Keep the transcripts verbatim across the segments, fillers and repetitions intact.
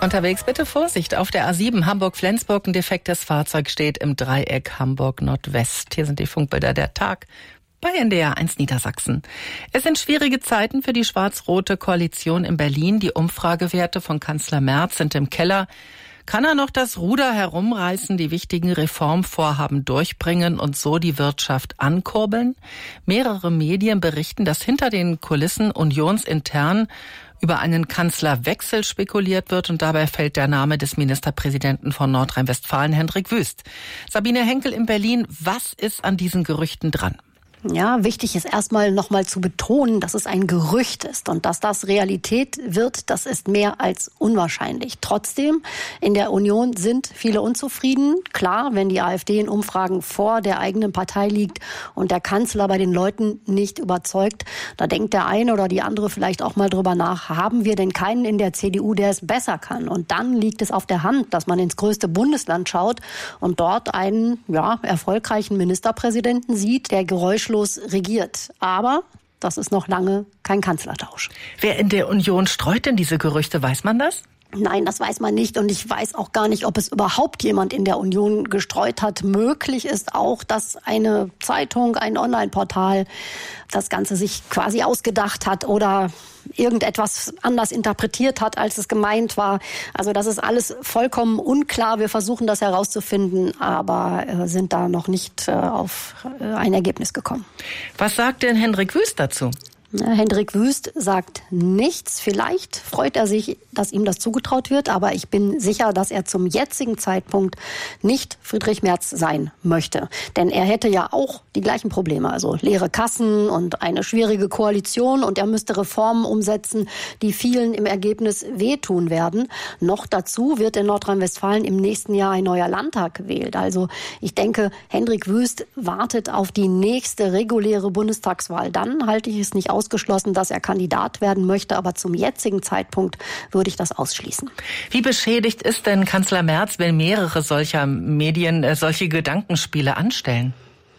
Unterwegs bitte Vorsicht. Auf der A sieben Hamburg-Flensburg ein defektes Fahrzeug steht im Dreieck Hamburg-Nordwest. Hier sind die Funkbilder der Tag bei N D R eins Niedersachsen. Es sind schwierige Zeiten für die schwarz-rote Koalition in Berlin. Die Umfragewerte von Kanzler Merz sind im Keller. Kann er noch das Ruder herumreißen, die wichtigen Reformvorhaben durchbringen und so die Wirtschaft ankurbeln? Mehrere Medien berichten, dass hinter den Kulissen unionsintern über einen Kanzlerwechsel spekuliert wird und dabei fällt der Name des Ministerpräsidenten von Nordrhein-Westfalen, Hendrik Wüst. Sabine Henkel in Berlin, was ist an diesen Gerüchten dran? Ja, wichtig ist erstmal nochmal zu betonen, dass es ein Gerücht ist und dass das Realität wird, das ist mehr als unwahrscheinlich. Trotzdem, in der Union sind viele unzufrieden. Klar, wenn die AfD in Umfragen vor der eigenen Partei liegt und der Kanzler bei den Leuten nicht überzeugt, da denkt der eine oder die andere vielleicht auch mal drüber nach, haben wir denn keinen in der C D U, der es besser kann? Und dann liegt es auf der Hand, dass man ins größte Bundesland schaut und dort einen ja, erfolgreichen Ministerpräsidenten sieht, der geräuschlos regiert. Aber das ist noch lange kein Kanzlertausch. Wer in der Union streut denn diese Gerüchte? Weiß man das? Nein, das weiß man nicht. Und ich weiß auch gar nicht, ob es überhaupt jemand in der Union gestreut hat. Möglich ist auch, dass eine Zeitung, ein Online-Portal das Ganze sich quasi ausgedacht hat oder irgendetwas anders interpretiert hat, als es gemeint war. Also das ist alles vollkommen unklar. Wir versuchen das herauszufinden, aber äh, sind da noch nicht äh, auf äh, ein Ergebnis gekommen. Was sagt denn Hendrik Wüst dazu? Hendrik Wüst sagt nichts. Vielleicht freut er sich, dass ihm das zugetraut wird, aber ich bin sicher, dass er zum jetzigen Zeitpunkt nicht Friedrich Merz sein möchte. Denn er hätte ja auch die gleichen Probleme, also leere Kassen und eine schwierige Koalition und er müsste Reformen umsetzen, die vielen im Ergebnis wehtun werden. Noch dazu wird in Nordrhein-Westfalen im nächsten Jahr ein neuer Landtag gewählt. Also ich denke, Hendrik Wüst wartet auf die nächste reguläre Bundestagswahl. Dann halte ich es nicht aus. ausgeschlossen, dass er Kandidat werden möchte, aber zum jetzigen Zeitpunkt würde ich das ausschließen. Wie beschädigt ist denn Kanzler Merz, wenn mehrere solcher Medien äh, solche Gedankenspiele anstellen?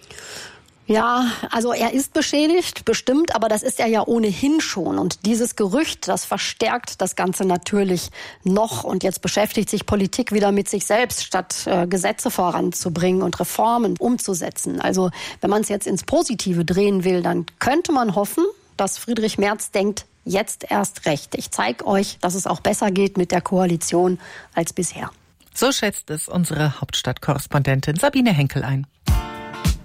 Ja, also er ist beschädigt, bestimmt, aber das ist er ja ohnehin schon. Und dieses Gerücht, das verstärkt das Ganze natürlich noch. Und jetzt beschäftigt sich Politik wieder mit sich selbst, statt äh, Gesetze voranzubringen und Reformen umzusetzen. Also wenn man es jetzt ins Positive drehen will, dann könnte man hoffen, dass Friedrich Merz denkt, jetzt erst recht. Ich zeige euch, dass es auch besser geht mit der Koalition als bisher. So schätzt es unsere Hauptstadtkorrespondentin Sabine Henkel ein.